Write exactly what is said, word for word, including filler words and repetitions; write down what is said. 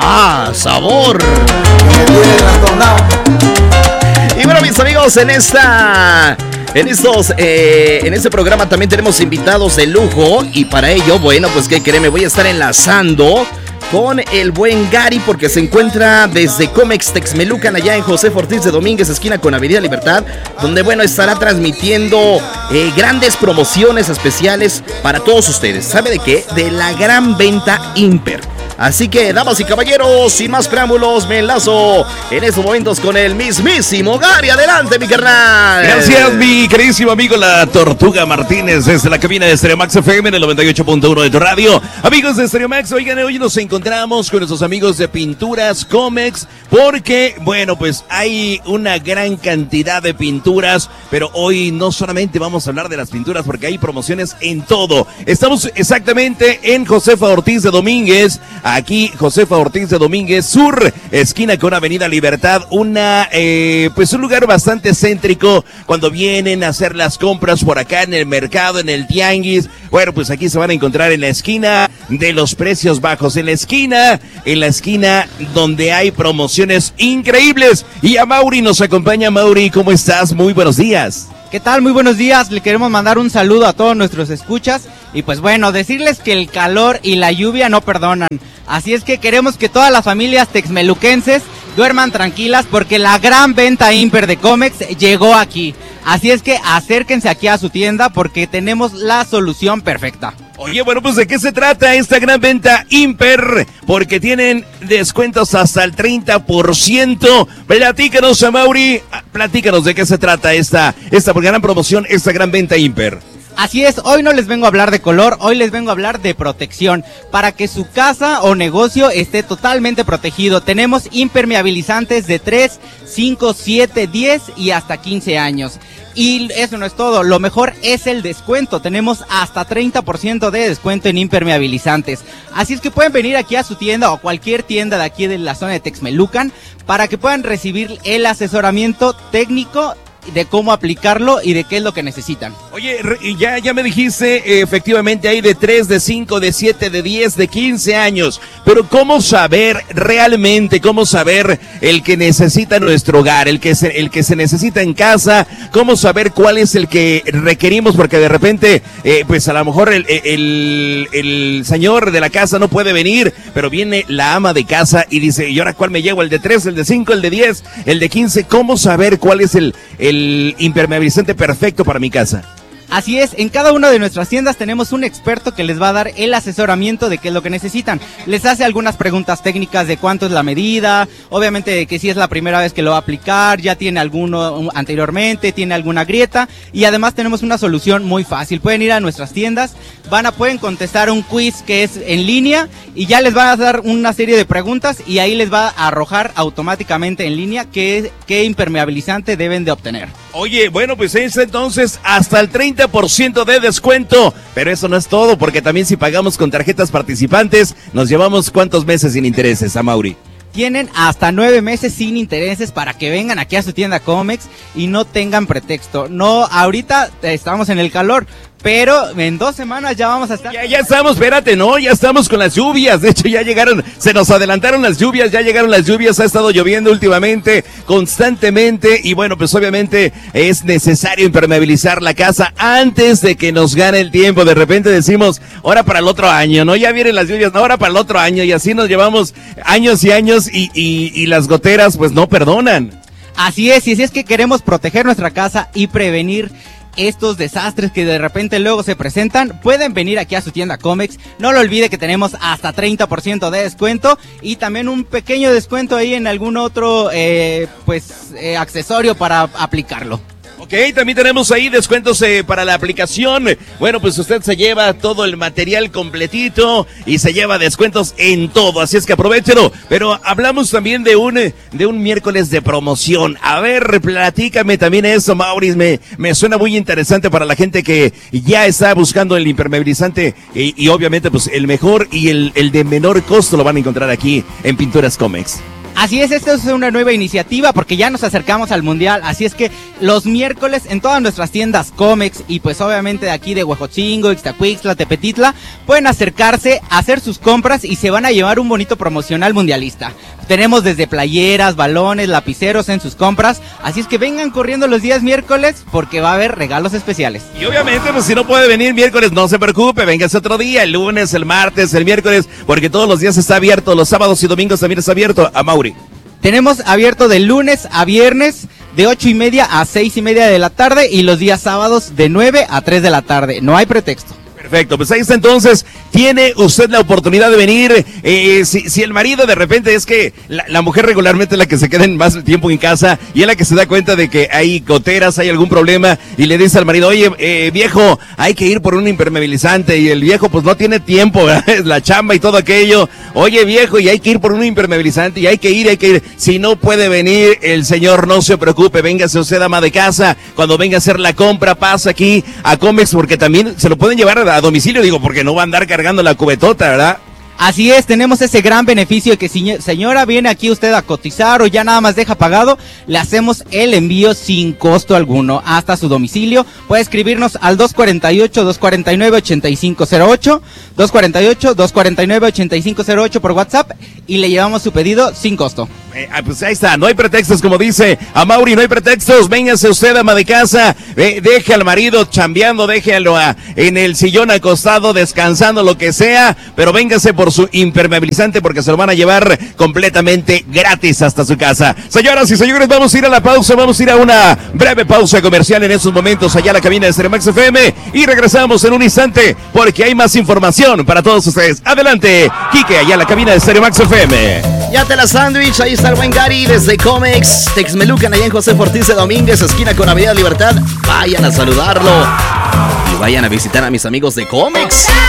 ¡Ah, sabor! Y bueno, mis amigos, en esta... En estos, eh, en este programa también tenemos invitados de lujo. Y para ello, bueno, pues qué creen, me voy a estar enlazando con el buen Gary, porque se encuentra desde Comex Texmelucan, allá en José Ortiz de Domínguez, esquina con Avenida Libertad, donde, bueno, estará transmitiendo eh, grandes promociones especiales para todos ustedes. ¿Sabe de qué? De la gran venta Imper. Así que, damas y caballeros, sin más preámbulos, me enlazo en estos momentos con el mismísimo Gary. Adelante, mi carnal. Gracias, mi queridísimo amigo, la Tortuga Martínez, desde la cabina de Stereo Max F M en el noventa y ocho punto uno de tu radio. Amigos de Stereo Max, oigan, hoy nos encontramos con nuestros amigos de Pinturas Comex, porque, bueno, pues hay una gran cantidad de pinturas, pero hoy no solamente vamos a hablar de las pinturas, porque hay promociones en todo. Estamos exactamente en Josefa Ortiz de Domínguez, aquí Josefa Ortiz de Domínguez Sur, esquina con Avenida Libertad, una eh, pues un lugar bastante céntrico cuando vienen a hacer las compras por acá en el mercado, en el tianguis. Bueno, pues aquí se van a encontrar en la esquina de los precios bajos, en la esquina, en la esquina donde hay promociones increíbles. Y a Mauri nos acompaña. Mauri, ¿cómo estás? Muy buenos días. ¿Qué tal? Muy buenos días, le queremos mandar un saludo a todos nuestros escuchas y pues bueno, decirles que el calor y la lluvia no perdonan, así es que queremos que todas las familias texmeluquenses duerman tranquilas porque la gran venta Imper de Comex llegó aquí, así es que acérquense aquí a su tienda porque tenemos la solución perfecta. Oye, bueno, pues ¿de qué se trata esta gran venta Imper? Porque tienen descuentos hasta el treinta por ciento. Platícanos, Mauri, platícanos de qué se trata esta, esta gran promoción, esta gran venta Imper. Así es, hoy no les vengo a hablar de color, hoy les vengo a hablar de protección, para que su casa o negocio esté totalmente protegido. Tenemos impermeabilizantes de tres, cinco, siete, diez y hasta quince años. Y eso no es todo, lo mejor es el descuento, tenemos hasta treinta por ciento de descuento en impermeabilizantes. Así es que pueden venir aquí a su tienda o cualquier tienda de aquí de la zona de Texmelucan para que puedan recibir el asesoramiento técnico de cómo aplicarlo y de qué es lo que necesitan. Oye, ya, ya me dijiste, eh, efectivamente hay de tres, de cinco, de siete, de diez, de quince años, pero ¿cómo saber realmente, cómo saber el que necesita nuestro hogar, el que se, el que se necesita en casa, cómo saber cuál es el que requerimos? Porque de repente, eh, pues a lo mejor el, el, el señor de la casa no puede venir, pero viene la ama de casa y dice, ¿y ahora cuál me llevo? ¿El de tres, el de cinco, el de diez, el de quince? ¿Cómo saber cuál es el, el el impermeabilizante perfecto para mi casa? Así es, en cada una de nuestras tiendas tenemos un experto que les va a dar el asesoramiento de qué es lo que necesitan. Les hace algunas preguntas técnicas de cuánto es la medida, obviamente de que si es la primera vez que lo va a aplicar, ya tiene alguno anteriormente, tiene alguna grieta, y además tenemos una solución muy fácil. Pueden ir a nuestras tiendas, van a pueden contestar un quiz que es en línea y ya les van a dar una serie de preguntas y ahí les va a arrojar automáticamente en línea qué, qué impermeabilizante deben de obtener. Oye, bueno, pues es entonces hasta el treinta por ciento de descuento, pero eso no es todo, porque también si pagamos con tarjetas participantes, nos llevamos ¿cuántos meses sin intereses, a Mauri? Tienen hasta nueve meses sin intereses para que vengan aquí a su tienda Comex y no tengan pretexto. No, ahorita estamos en el calor, pero en dos semanas ya vamos a estar... Ya, ya estamos, espérate, ¿no? Ya estamos con las lluvias. De hecho, ya llegaron, se nos adelantaron las lluvias, ya llegaron las lluvias. Ha estado lloviendo últimamente, constantemente. Y bueno, pues obviamente es necesario impermeabilizar la casa antes de que nos gane el tiempo. De repente decimos, ahora para el otro año, ¿no? Ya vienen las lluvias, no, ahora para el otro año. Y así nos llevamos años y años y, y, y las goteras pues no perdonan. Así es, y así es que queremos proteger nuestra casa y prevenir estos desastres que de repente luego se presentan. Pueden venir aquí a su tienda Comex. No lo olvide que tenemos hasta treinta por ciento de descuento y también un pequeño descuento ahí en algún otro eh, pues eh, accesorio para aplicarlo. Ok, también tenemos ahí descuentos eh, para la aplicación. Bueno, pues usted se lleva todo el material completito y se lleva descuentos en todo, así es que aprovéchelo. Pero hablamos también de un de un miércoles de promoción. A ver, platícame también eso, Maurice. Me, me suena muy interesante para la gente que ya está buscando el impermeabilizante y, y obviamente pues el mejor y el, el de menor costo lo van a encontrar aquí en Pinturas Comex. Así es, esta es una nueva iniciativa porque ya nos acercamos al Mundial, así es que los miércoles en todas nuestras tiendas Comex y pues obviamente de aquí de Huejotzingo, Ixtacuixtla, Tepetitla, pueden acercarse a hacer sus compras y se van a llevar un bonito promocional mundialista. Tenemos desde playeras, balones, lapiceros en sus compras, así es que vengan corriendo los días miércoles porque va a haber regalos especiales. Y obviamente, pues si no puede venir miércoles, no se preocupe, véngase otro día, el lunes, el martes, el miércoles, porque todos los días está abierto, los sábados y domingos también está abierto. A Mauri. Tenemos abierto de lunes a viernes de ocho y media a seis y media de la tarde y los días sábados de nueve a tres de la tarde. No hay pretexto. Perfecto, pues ahí está entonces, tiene usted la oportunidad de venir, eh, si, si el marido de repente es que la, la mujer regularmente es la que se queda más tiempo en casa y es la que se da cuenta de que hay goteras, hay algún problema y le dice al marido, oye eh, viejo, hay que ir por un impermeabilizante y el viejo pues no tiene tiempo, ¿verdad? La chamba y todo aquello, oye viejo y hay que ir por un impermeabilizante y hay que ir, hay que ir, si no puede venir el señor no se preocupe, véngase usted ama de casa, cuando venga a hacer la compra pasa aquí a Comex porque también se lo pueden llevar a a domicilio, digo, porque no va a andar cargando la cubetota, ¿verdad? Así es, tenemos ese gran beneficio que si señora viene aquí usted a cotizar o ya nada más deja pagado, le hacemos el envío sin costo alguno hasta su domicilio. Puede escribirnos al dos cuatro ocho, dos cuatro nueve, ocho cinco cero ocho, dos cuatro ocho, dos cuatro nueve, ocho cinco cero ocho por WhatsApp y le llevamos su pedido sin costo. Eh, pues ahí está, no hay pretextos, como dice a Mauri, no hay pretextos, véngase usted ama de casa, eh, deje al marido chambeando, déjelo a, en el sillón acostado, descansando, lo que sea, pero véngase por su impermeabilizante porque se lo van a llevar completamente gratis hasta su casa. Señoras y señores, vamos a ir a la pausa, vamos a ir a una breve pausa comercial en estos momentos allá a la cabina de Stereo Max F M y regresamos en un instante porque hay más información para todos ustedes. Adelante, Quique, allá a la cabina de Stereo Max F M. Ya te la sándwich, ahí está el buen Gary desde Comex, Texmelucan, allá en José Ortiz de Domínguez, esquina con Avenida Libertad. Vayan a saludarlo y vayan a visitar a mis amigos de Comex.